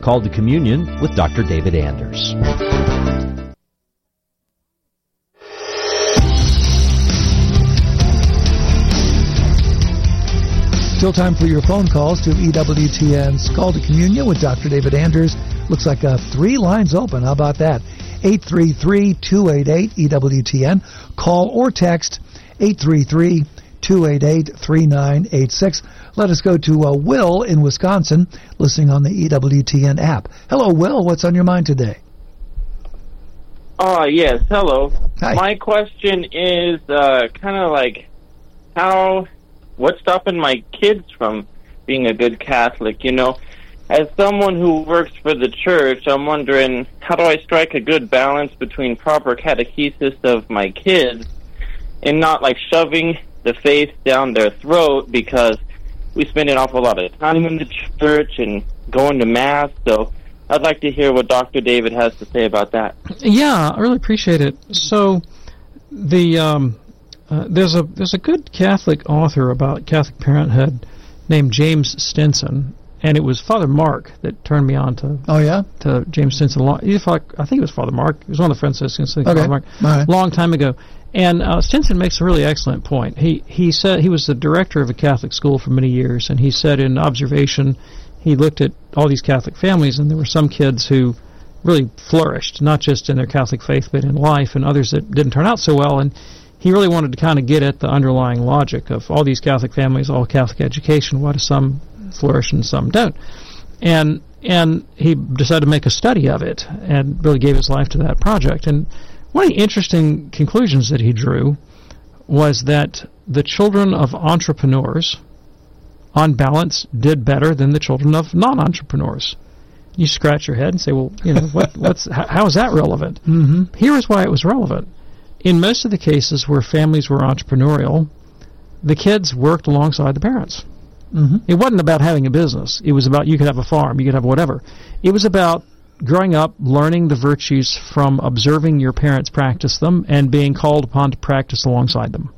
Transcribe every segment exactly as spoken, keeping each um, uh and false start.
Called to Communion with Doctor David Anders. Still time for your phone calls to E W T N's Call to Communion with Doctor David Anders. Looks like uh, three lines open. How about that? eight three three, two eight eight, E W T N. Call or text eight three three, two eight eight, three nine eight six. Let us go to uh, Will in Wisconsin, listening on the E W T N app. Hello, Will. What's on your mind today? Oh, uh, yes. Hello. Hi. My question is uh, kind of like how, what's stopping my kids from being a good Catholic, you know? As someone who works for the church, I'm wondering, how do I strike a good balance between proper catechesis of my kids and not, like, shoving the faith down their throat, because we spend an awful lot of time in the church and going to Mass, so I'd like to hear what Doctor David has to say about that. Yeah, I really appreciate it. So, the um, uh, there's a there's a good Catholic author about Catholic parenthood named James Stinson, and it was Father Mark that turned me on to Oh, yeah? to James Stinson. Long, I think it was Father Mark. It was one of the Franciscans. Okay. Father Mark, All right. long time ago. And uh, Stinson makes a really excellent point. He he said he was the director of a Catholic school for many years, and he said in observation, he looked at all these Catholic families, and there were some kids who really flourished, not just in their Catholic faith, but in life, and others that didn't turn out so well. And he really wanted to kind of get at the underlying logic of all these Catholic families, all Catholic education. Why do some flourish and some don't? And and he decided to make a study of it, and really gave his life to that project. And one of the interesting conclusions that he drew was that the children of entrepreneurs, on balance, did better than the children of non-entrepreneurs. You scratch your head and say, well, you know, what, what's how, how is that relevant? Mm-hmm. Here is why it was relevant. In most of the cases where families were entrepreneurial, the kids worked alongside the parents. Mm-hmm. It wasn't about having a business. It was about you could have a farm, you could have whatever. It was about growing up, learning the virtues from observing your parents practice them and being called upon to practice alongside them.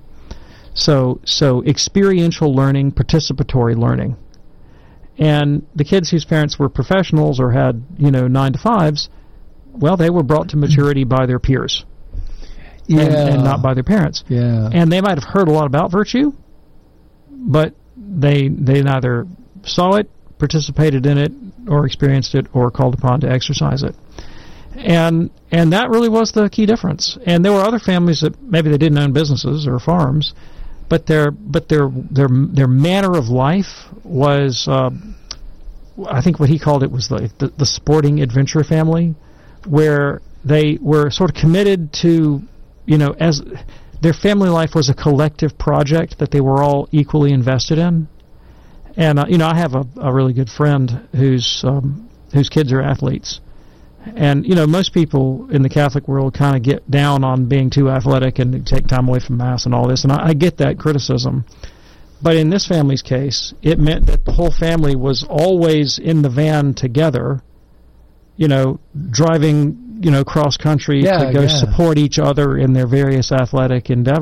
So, so experiential learning, participatory learning. And the kids whose parents were professionals or had, you know, nine to fives, well, they were brought to maturity by their peers. Yeah. And, and not by their parents. Yeah. And they might have heard a lot about virtue, but they they neither saw it, participated in it, or experienced it, or called upon to exercise it. And and that really was the key difference. And there were other families that maybe they didn't own businesses or farms, but their but their their their manner of life was, uh, I think what he called it was the, the the sporting adventure family, where they were sort of committed to, you know, as their family life was a collective project that they were all equally invested in. And uh, you know, I have a, a really good friend whose um, whose kids are athletes, and you know, most people in the Catholic world kind of get down on being too athletic and take time away from Mass and all this, and I, I get that criticism. But in this family's case, it meant that the whole family was always in the van together, you know, driving, you know, cross country Yeah, to go yeah. support each other in their various athletic endeavors.